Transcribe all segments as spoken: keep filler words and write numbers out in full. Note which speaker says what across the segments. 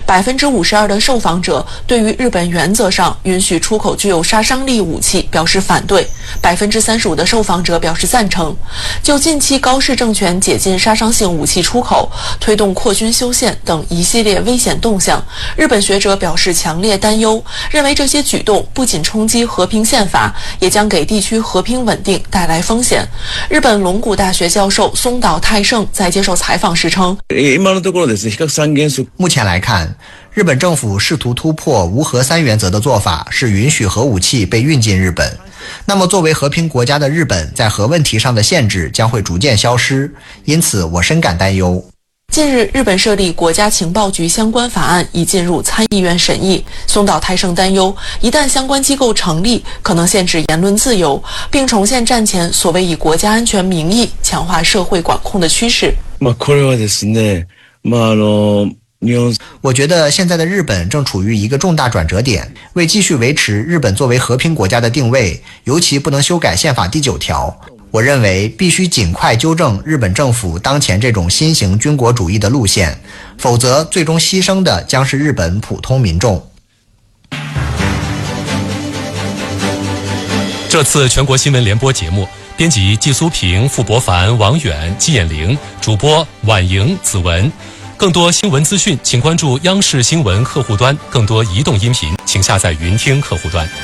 Speaker 1: 百分之五十二的受访者对于日本原则上允许出口具有杀伤力武器表示反对，百分之三十五的受访者表示赞成。就近期高市政权解禁杀伤性武器出口、推动扩军修宪等一系列危险动向，日本学者表示强烈担忧，认为这些举动不仅冲击和平宪法，也将给地区和平稳定带来风险。日本龙谷大学教授松岛泰盛在接受采访时称，
Speaker 2: 目前来看，日本政府试图突破无核三原则的做法是允许核武器被运进日本。那么作为和平国家的日本在核问题上的限制将会逐渐消失，因此我深感担忧。
Speaker 1: 近日，日本设立国家情报局相关法案已进入参议院审议。松岛泰盛担忧，一旦相关机构成立，可能限制言论自由，并重现战前所谓以国家安全名义强化社会管控的趋势。
Speaker 2: 我觉得现在的日本正处于一个重大转折点，为继续维持日本作为和平国家的定位，尤其不能修改宪法第九条。我认为必须尽快纠正日本政府当前这种新型军国主义的路线，否则最终牺牲的将是日本普通民众。
Speaker 3: 这次全国新闻联播节目，编辑季苏平、傅博凡、王远、季衍玲，主播婉莹、子文。更多新闻资讯，请关注央视新闻客户端；更多移动音频，请下载云听客户端。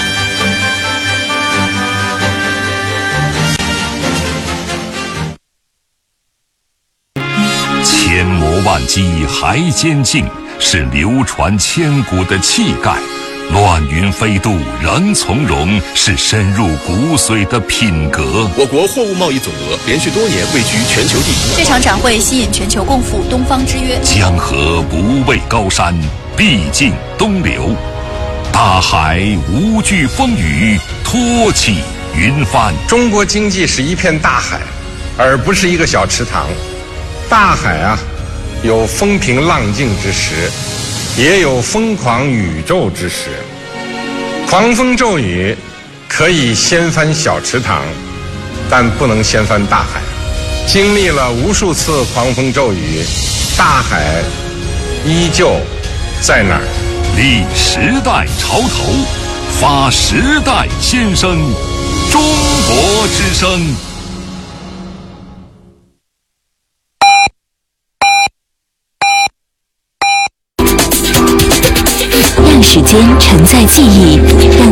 Speaker 4: 千磨万击还坚劲，是流传千古的气概；乱云飞渡仍从容，是深入骨髓的品格。
Speaker 5: 我国货物贸易总额连续多年位居全球第一。
Speaker 6: 这场展会吸引全球共赴东方之约。
Speaker 4: 江河不畏高山，必尽东流；大海无惧风雨，托起云帆。
Speaker 7: 中国经济是一片大海，而不是一个小池塘。大海啊，有风平浪静之时，也有疯狂宇宙之时。狂风骤雨可以掀翻小池塘，但不能掀翻大海。经历了无数次狂风骤雨，大海依旧在那儿。
Speaker 4: 立时代潮头，发时代先声，中国之声。
Speaker 8: 让时间沉在记忆，让